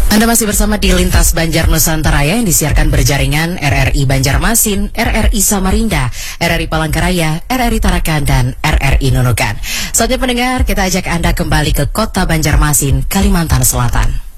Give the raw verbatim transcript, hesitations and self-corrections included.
Anda masih bersama di Lintas Banjar Nusantara yang disiarkan berjaringan R R I Banjarmasin, R R I Samarinda, R R I Palangkaraya, R R I Tarakan, dan R R I Nunukan. Saatnya pendengar, kita ajak Anda kembali ke kota Banjarmasin, Kalimantan Selatan.